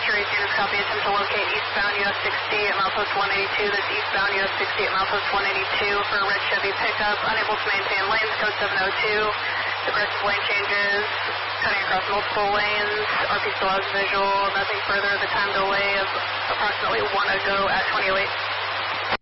Military units copy. Attempt to locate eastbound US 60 at milepost 182. That's eastbound US 60 at milepost 182 for a red Chevy pickup. Unable to maintain lanes, code 702. Aggressive lane changes, cutting across multiple lanes. RP still has visual. Nothing further. The time delay of approximately 1 ago at 2008.